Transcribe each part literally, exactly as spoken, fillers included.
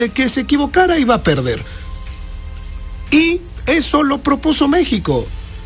de que se equivocara iba a perder. Y eso lo propuso México.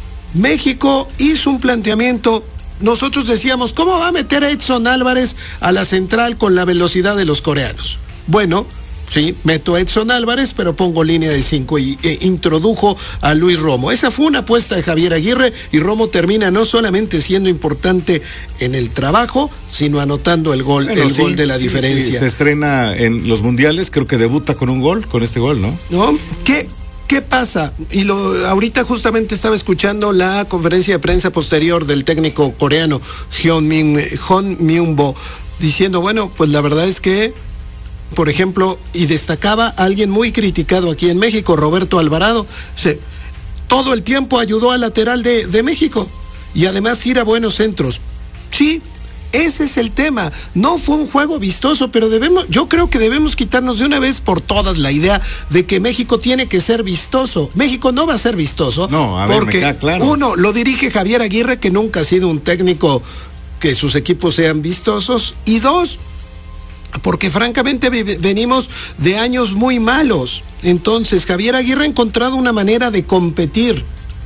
México hizo un planteamiento. Nosotros decíamos, ¿cómo va a meter a Edson Álvarez a la central con la velocidad de los coreanos? Bueno, sí, meto a Edson Álvarez, pero pongo línea de cinco y e, introdujo a Luis Romo. Esa fue una apuesta de Javier Aguirre y Romo termina no solamente siendo importante en el trabajo, sino anotando el gol, bueno, el sí, gol de la sí, diferencia. Sí, se estrena en los mundiales, creo que debuta con un gol, con este gol, ¿no? ¿No? ¿Qué? ¿Qué pasa? Y lo ahorita justamente estaba escuchando la conferencia de prensa posterior del técnico coreano Jeon Min, Jeon Myung-bo diciendo, bueno, pues la verdad es que, por ejemplo, y destacaba a alguien muy criticado aquí en México, Roberto Alvarado, se, todo el tiempo ayudó al lateral de, de México y además tira buenos centros. Sí, ese es el tema. No fue un juego vistoso, pero debemos, yo creo que debemos quitarnos de una vez por todas la idea de que México tiene que ser vistoso. México no va a ser vistoso. No, a ver, porque me queda claro. Uno, lo dirige Javier Aguirre, que nunca ha sido un técnico que sus equipos sean vistosos. Y dos, porque francamente venimos de años muy malos. Entonces, Javier Aguirre ha encontrado una manera de competir.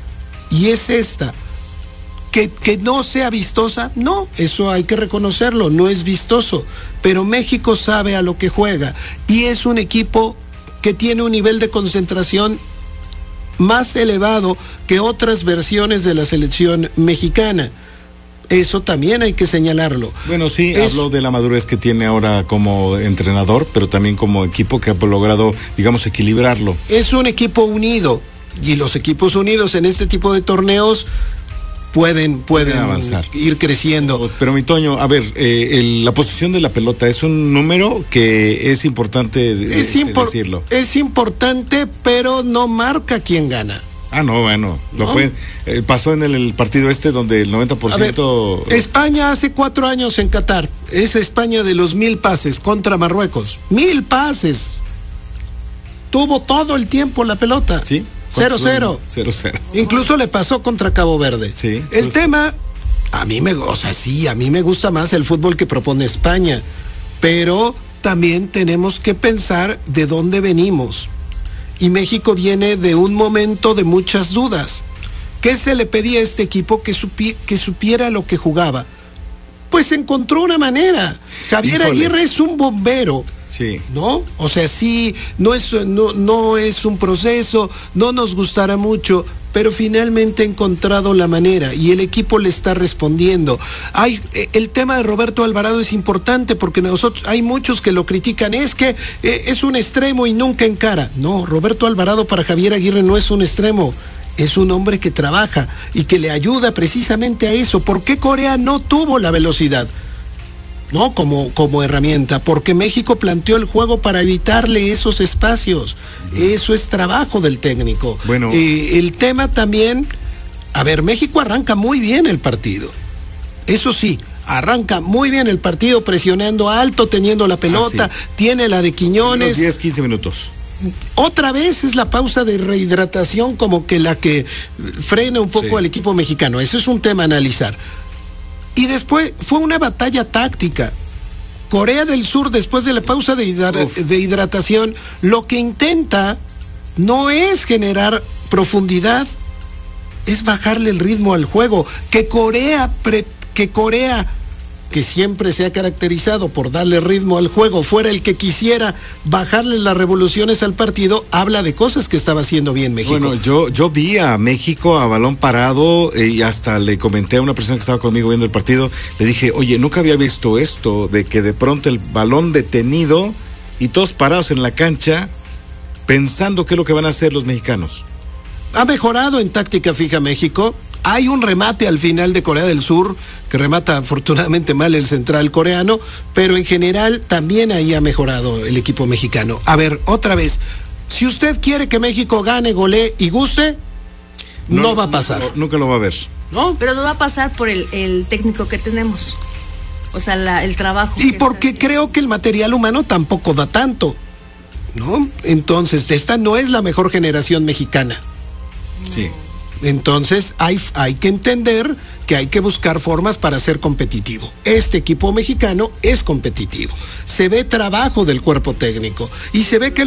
Y es esta. Que, que no sea vistosa, no, eso hay que reconocerlo, no es vistoso, pero México sabe a lo que juega y es un equipo que tiene un nivel de concentración más elevado que otras versiones de la selección mexicana. Eso también hay que señalarlo. Bueno, sí, es, habló de la madurez que tiene ahora como entrenador, pero también como equipo que ha logrado, digamos, equilibrarlo. Es un equipo unido y los equipos unidos en este tipo de torneos pueden pueden avanzar, ir creciendo. Pero mi Toño, a ver, eh, el, la posición de la pelota es un número que es importante es este, impor- decirlo. Es importante, pero no marca quién gana. Ah, no, bueno, lo ¿No? pueden, eh, pasó en el, el partido este donde el noventa por ciento... A ver, España hace cuatro años en Qatar, es España de los mil pases contra Marruecos. Mil pases. Tuvo todo el tiempo la pelota. Sí. cero cero. cero cero. Incluso le pasó contra Cabo Verde. Sí. El pues... tema, a mí me, o sea, sí, a mí me gusta más el fútbol que propone España, pero también tenemos que pensar de dónde venimos. Y México viene de un momento de muchas dudas. ¿Qué se le pedía a este equipo? Que, supi- que supiera lo que jugaba. Pues encontró una manera. Javier Híjole. Aguirre es un bombero. Sí. ¿No? O sea, sí, no es, no, no es un proceso, no nos gustará mucho, pero finalmente ha encontrado la manera y el equipo le está respondiendo. Hay, el tema de Roberto Alvarado es importante porque nosotros, hay muchos que lo critican, es que eh, es un extremo y nunca encara. No, Roberto Alvarado para Javier Aguirre no es un extremo. Es un hombre que trabaja y que le ayuda precisamente a eso. ¿Por qué Corea no tuvo la velocidad? No, como, como herramienta, porque México planteó el juego para evitarle esos espacios. Eso es trabajo del técnico. Bueno. Eh, el tema también, a ver, México arranca muy bien el partido. Eso sí, arranca muy bien el partido, presionando alto, teniendo la pelota, ah, sí. Tiene la de Quiñones. diez, quince minutos. Otra vez es la pausa de rehidratación como que la que frena un poco sí. al equipo mexicano. Eso es un tema a analizar. Y después fue una batalla táctica. Corea del Sur, después de la pausa de, hidra- de hidratación, lo que intenta no es generar profundidad, es bajarle el ritmo al juego. Que Corea, pre- que Corea, que siempre se ha caracterizado por darle ritmo al juego, fuera el que quisiera bajarle las revoluciones al partido, habla de cosas que estaba haciendo bien México. Bueno, yo, yo vi a México a balón parado eh, y hasta le comenté a una persona que estaba conmigo viendo el partido, le dije, oye, nunca había visto esto, de que de pronto el balón detenido y todos parados en la cancha pensando qué es lo que van a hacer los mexicanos. Ha mejorado en táctica fija México. Hay un remate al final de Corea del Sur, que remata afortunadamente mal el central coreano, pero en general también ahí ha mejorado el equipo mexicano. A ver, otra vez, si usted quiere que México gane, golee y guste, no, no va a pasar. No, nunca lo va a ver. ¿No? Pero no va a pasar por el, el técnico que tenemos. O sea, la, el trabajo. Y porque creo que el material humano tampoco da tanto, ¿no? Entonces, esta no es la mejor generación mexicana. Sí. Entonces hay, hay que entender que hay que buscar formas para ser competitivo. Este equipo mexicano es competitivo. Se ve trabajo del cuerpo técnico y se ve que